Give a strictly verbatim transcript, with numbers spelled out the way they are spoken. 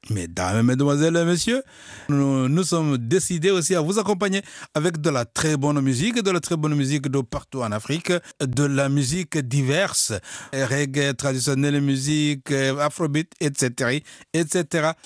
Mesdames, Mesdemoiselles et Messieurs, nous, nous sommes décidés aussi à vous accompagner avec de la très bonne musique, de la très bonne musique de partout en Afrique, de la musique diverse, reggae traditionnelle, musique afrobeat, et cetera, et cetera.